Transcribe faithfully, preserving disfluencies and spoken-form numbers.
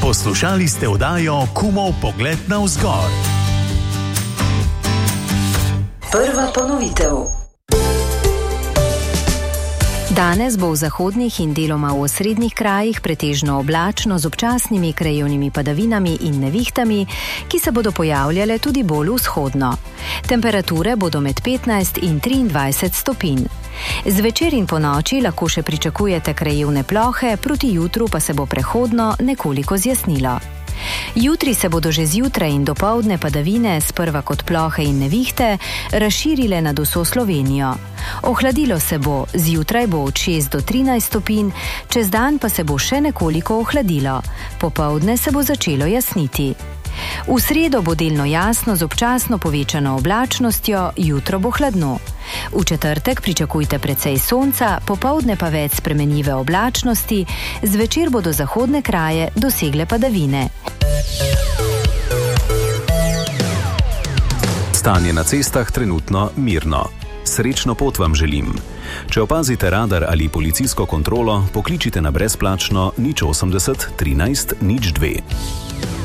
Poslušali ste oddajo Kumov pogled navzgor. Prva ponovitev. Danes bo v zahodnih in deloma v osrednjih krajih pretežno oblačno z občasnimi krajevnimi padavinami in nevihtami, ki se bodo pojavljale tudi bolj vzhodno. Temperature bodo med petnajst in triindvajset stopinj. Zvečer in ponoči lahko še pričakujete krajevne plohe, proti jutru pa se bo prehodno nekoliko zjasnilo. Jutri se bodo že zjutraj in dopoldne padavine, sprva kot plohe in nevihte, razširile nad vso Slovenijo. Ohladilo se bo, zjutraj bo od šest do trinajst stopinj, čez dan pa se bo še nekoliko ohladilo. Popoldne se bo začelo jasniti. V sredo bo delno jasno z občasno povečano oblačnostjo, jutro bo hladno. V četrtek pričakujte precej sonca, popoldne pa več spremenljive oblačnosti, zvečer bodo zahodne kraje dosegle padavine. Stanje na cestah trenutno mirno. Srečno pot vam želim. Če opazite radar ali policijsko kontrolo, pokličite na brezplačno nič osemdeset trinajst nič dve.